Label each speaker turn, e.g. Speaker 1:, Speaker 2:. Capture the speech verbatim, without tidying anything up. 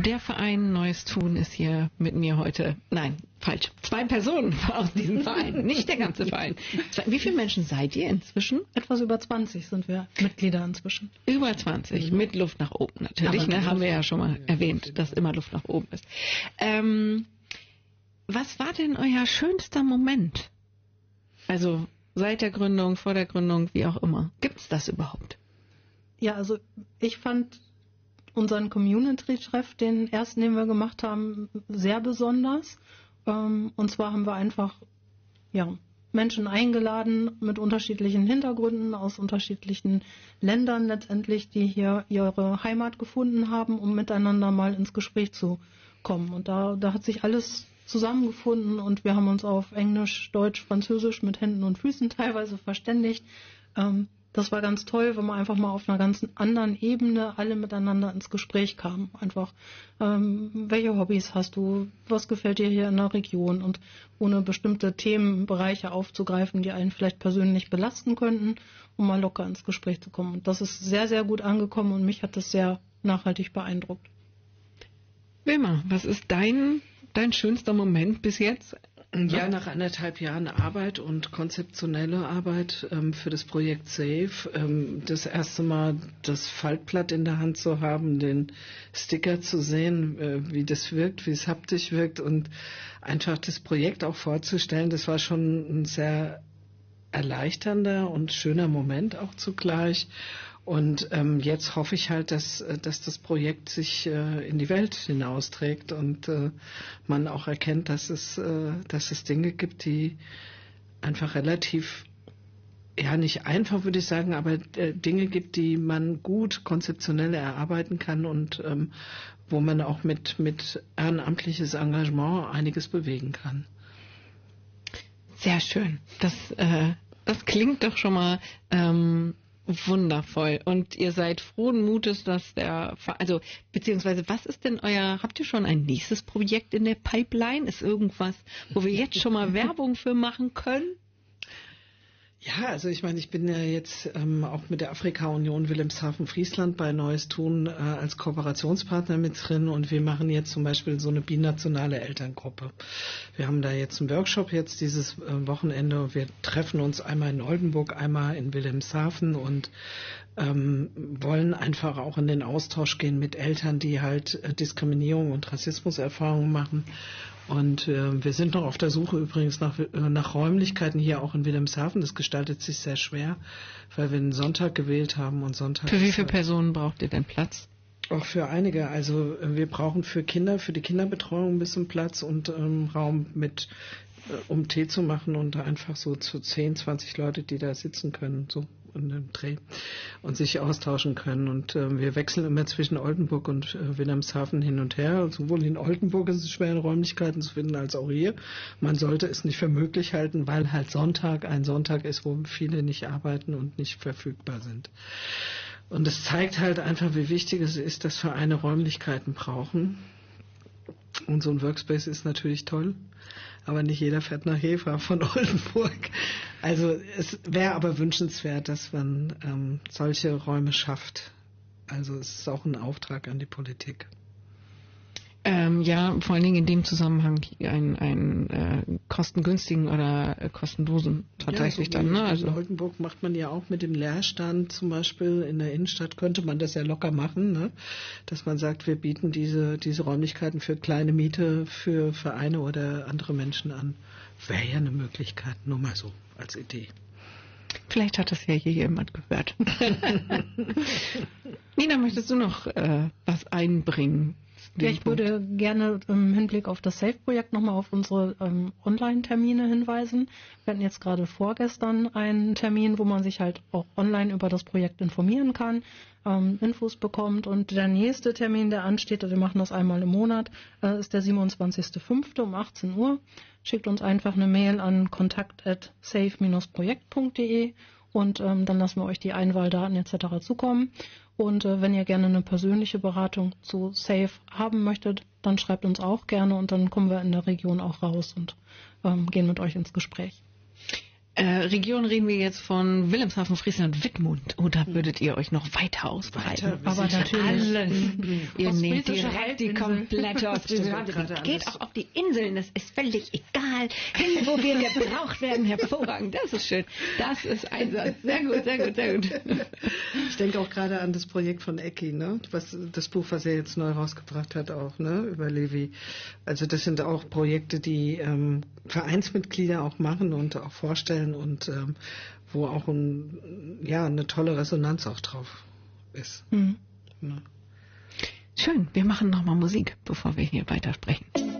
Speaker 1: Der Verein Neues Tun ist hier mit mir heute. Nein, falsch. Zwei Personen aus diesem Verein, nicht der ganze Verein. Wie viele Menschen seid ihr inzwischen?
Speaker 2: Etwas über zwanzig sind wir Mitglieder inzwischen.
Speaker 1: Über zwanzig, mhm. Mit Luft nach oben natürlich. Ja, ne, haben wir ja schon mal erwähnt, dass immer Luft nach oben ist. Ähm, was war denn euer schönster Moment? Also seit der Gründung, vor der Gründung, wie auch immer. Gibt's das überhaupt?
Speaker 2: Ja, also ich fand unseren Community-Treff, den ersten, den wir gemacht haben, sehr besonders. Und zwar haben wir einfach ja, Menschen eingeladen mit unterschiedlichen Hintergründen aus unterschiedlichen Ländern letztendlich, die hier ihre Heimat gefunden haben, um miteinander mal ins Gespräch zu kommen. Und da, da hat sich alles zusammengefunden und wir haben uns auf Englisch, Deutsch, Französisch mit Händen und Füßen teilweise verständigt. Das war ganz toll, wenn man einfach mal auf einer ganz anderen Ebene alle miteinander ins Gespräch kam. Einfach, ähm, welche Hobbys hast du, was gefällt dir hier in der Region, und ohne bestimmte Themenbereiche aufzugreifen, die einen vielleicht persönlich belasten könnten, um mal locker ins Gespräch zu kommen. Und das ist sehr, sehr gut angekommen und mich hat das sehr nachhaltig beeindruckt.
Speaker 1: Wilma, was ist dein, dein schönster Moment bis jetzt?
Speaker 3: Ja, nach anderthalb Jahren Arbeit und konzeptionelle Arbeit ähm, für das Projekt SAFE, ähm, das erste Mal das Faltblatt in der Hand zu haben, den Sticker zu sehen, äh, wie das wirkt, wie es haptisch wirkt und einfach das Projekt auch vorzustellen, das war schon ein sehr erleichternder und schöner Moment auch zugleich. Und ähm, jetzt hoffe ich halt, dass, dass das Projekt sich äh, in die Welt hinausträgt und äh, man auch erkennt, dass es, äh, dass es Dinge gibt, die einfach relativ, ja nicht einfach würde ich sagen, aber äh, Dinge gibt, die man gut konzeptionell erarbeiten kann und ähm, wo man auch mit, mit ehrenamtliches Engagement einiges bewegen kann.
Speaker 1: Sehr schön. Das, äh, das klingt doch schon mal ähm, wundervoll. Und ihr seid frohen Mutes, dass der, also beziehungsweise was ist denn euer, habt ihr schon ein nächstes Projekt in der Pipeline? Ist irgendwas, wo wir jetzt schon mal Werbung für machen können?
Speaker 3: Ja, also ich meine, ich bin ja jetzt ähm, auch mit der Afrika-Union Wilhelmshaven-Friesland bei Neues Tun äh, als Kooperationspartner mit drin und wir machen jetzt zum Beispiel so eine binationale Elterngruppe. Wir haben da jetzt einen Workshop jetzt dieses äh, Wochenende. Wir treffen uns einmal in Oldenburg, einmal in Wilhelmshaven und ähm, wollen einfach auch in den Austausch gehen mit Eltern, die halt äh, Diskriminierung und Rassismuserfahrungen machen. Und äh, wir sind noch auf der Suche übrigens nach, äh, nach Räumlichkeiten hier auch in Wilhelmshaven. Das gestaltet sich sehr schwer, weil wir einen Sonntag gewählt haben und Sonntag.
Speaker 1: Für wie viele Personen braucht ihr denn Platz?
Speaker 3: Auch für einige. Also äh, wir brauchen für Kinder, für die Kinderbetreuung ein bisschen Platz und ähm, Raum mit, äh, um Tee zu machen und einfach so zu zehn, zwanzig Leute, die da sitzen können, so in dem Dreh und sich austauschen können. Und äh, wir wechseln immer zwischen Oldenburg und äh, Wilhelmshaven hin und her. Und sowohl in Oldenburg ist es schwer, Räumlichkeiten zu finden, als auch hier. Man sollte es nicht für möglich halten, weil halt Sonntag ein Sonntag ist, wo viele nicht arbeiten und nicht verfügbar sind. Und es zeigt halt einfach, wie wichtig es ist, dass Vereine Räumlichkeiten brauchen. Und so ein Workspace ist natürlich toll, aber nicht jeder fährt nach Hefa von Oldenburg. Also es wäre aber wünschenswert, dass man ähm, solche Räume schafft. Also es ist auch ein Auftrag an die Politik.
Speaker 1: Ähm, ja, vor allen Dingen in dem Zusammenhang einen, einen äh, kostengünstigen oder äh, kostenlosen tatsächlich ja, so dann. Ne? Also
Speaker 3: in Oldenburg macht man ja auch mit dem Leerstand zum Beispiel in der Innenstadt, könnte man das ja locker machen, ne? Dass man sagt, wir bieten diese, diese Räumlichkeiten für kleine Miete für Vereine oder andere Menschen an. Wäre ja eine Möglichkeit, nur mal so als Idee.
Speaker 1: Vielleicht hat das ja hier jemand gehört. Nina, möchtest du noch äh, was einbringen?
Speaker 2: Ja, ich Punkt. würde gerne im Hinblick auf das SAFE-Projekt nochmal auf unsere ähm, Online-Termine hinweisen. Wir hatten jetzt gerade vorgestern einen Termin, wo man sich halt auch online über das Projekt informieren kann, ähm, Infos bekommt. Und der nächste Termin, der ansteht, wir machen das einmal im Monat, äh, ist der siebenundzwanzigster fünfte um achtzehn Uhr. Schickt uns einfach eine Mail an kontakt at safe dash projekt punkt de und ähm, dann lassen wir euch die Einwahldaten et cetera zukommen. Und äh, wenn ihr gerne eine persönliche Beratung zu SAFE haben möchtet, dann schreibt uns auch gerne und dann kommen wir in der Region auch raus und ähm, gehen mit euch ins Gespräch.
Speaker 1: Äh, Region reden wir jetzt von Wilhelmshaven, Friesland, Wittmund. Oder würdet ihr euch noch weiter ausbreiten?
Speaker 2: Weiter, aber natürlich.
Speaker 1: Alles. Ihr nehmt
Speaker 2: Ostfriesische
Speaker 1: direkt die
Speaker 2: Halbinsel.
Speaker 1: komplette Ostfriesische Halbinsel. Geht auch auf die Inseln, das ist völlig egal. Hin, wo wir gebraucht werden, hervorragend. Das ist schön. Das ist Einsatz. Sehr gut, sehr gut, sehr gut.
Speaker 3: Ich denke auch gerade an das Projekt von Ecki, ne? Was, das Buch, was er jetzt neu rausgebracht hat, auch, ne? Über Levi. Also das sind auch Projekte, die ähm, Vereinsmitglieder auch machen und auch vorstellen und ähm, wo auch ein, ja, eine tolle Resonanz auch drauf ist.
Speaker 2: Mhm.
Speaker 3: Ja.
Speaker 1: Schön, wir machen nochmal Musik, bevor wir hier weitersprechen.